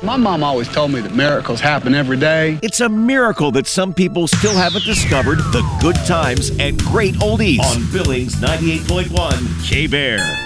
My mom always told me that miracles happen every day. It's a miracle that some people still haven't discovered the good times and great oldies on Billings 98.1 K-Bear.